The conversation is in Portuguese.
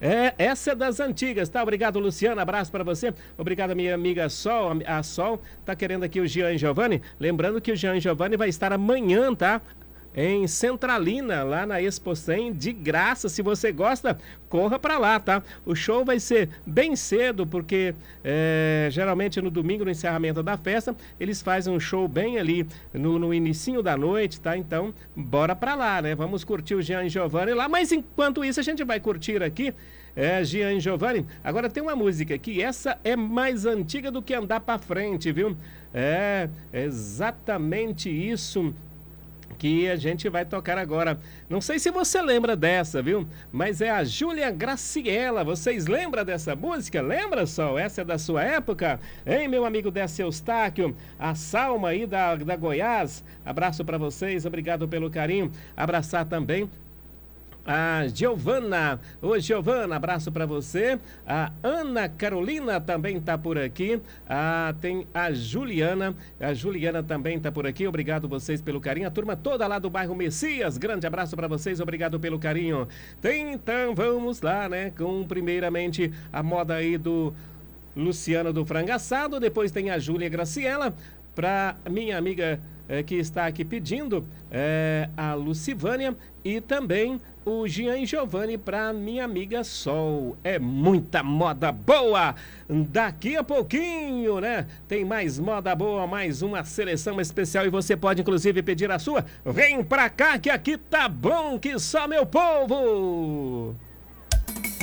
Essa é das antigas, tá? Obrigado, Luciana, abraço pra você. Obrigado, minha amiga Sol, a Sol tá querendo aqui o Jean Giovanni. Lembrando que o Jean Giovanni vai estar amanhã, tá? Em Centralina, lá na Expo 100, de graça. Se você gosta, corra para lá, tá? O show vai ser bem cedo, porque geralmente no domingo, no encerramento da festa, eles fazem um show bem ali no inicinho da noite, tá? Então, bora para lá, né? Vamos curtir o Jean Giovanni lá, mas enquanto isso a gente vai curtir aqui Jean Giovanni. Agora tem uma música que essa é mais antiga do que andar para frente, viu? É exatamente isso que a gente vai tocar agora. Não sei se você lembra dessa, viu? Mas é a Júlia Graciela. Vocês lembram dessa música? Lembra, Sol? Essa é da sua época? Hein, meu amigo Décio Eustáquio? A Salma aí da Goiás. Abraço para vocês. Obrigado pelo carinho. Abraçar também a Giovana. Ô, Giovana, abraço para você. A Ana Carolina também tá por aqui. Tem a Juliana. A Juliana também tá por aqui. Obrigado vocês pelo carinho. A turma toda lá do bairro Messias. Grande abraço para vocês. Obrigado pelo carinho. Então vamos lá, né? Com primeiramente a moda aí do Luciano do Frango Assado. Depois tem a Júlia Graciela. Para minha amiga que está aqui pedindo, a Lucivânia. E também o Jean Giovanni para minha amiga Sol. É muita moda boa. Daqui a pouquinho, né? Tem mais moda boa, mais uma seleção especial e você pode inclusive pedir a sua. Vem pra cá que aqui tá bom que só meu povo.